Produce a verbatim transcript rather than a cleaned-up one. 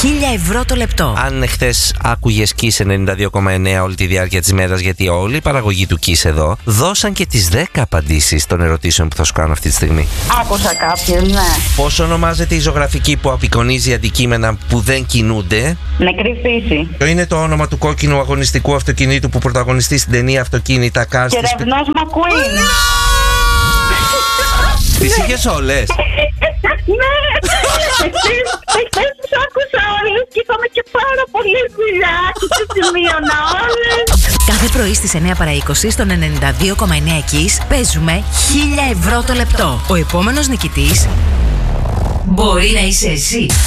χίλια ευρώ το λεπτό. Αν χθες άκουγες Kiss ενενήντα δύο κόμμα εννέα όλη τη διάρκεια της μέρας, γιατί όλη η παραγωγή του Kiss εδώ δώσαν και τις δέκα απαντήσεις των ερωτήσεων που θα σου κάνω αυτή τη στιγμή. Άκουσα κάποιες, ναι. Πώς ονομάζεται η ζωγραφική που απεικονίζει αντικείμενα που δεν κινούνται? Νεκρή φύση. Ποιο είναι το όνομα του κόκκινου αγωνιστικού αυτοκινήτου που πρωταγωνιστεί στην ταινία Αυτοκίνητα Cars? Κεραυνός Μακουίν. Τις είχες όλες? Ναι. Εχθές τους άκουσα όλες και είχαμε και πάρα πολλή δουλειά και τις σημείωνα όλες. Κάθε πρωί στις εννέα παρά είκοσι στον ενενήντα δύο κόμμα εννέα Kiss παίζουμε χίλια ευρώ το λεπτό. Ο επόμενος νικητής μπορεί να είσαι εσύ.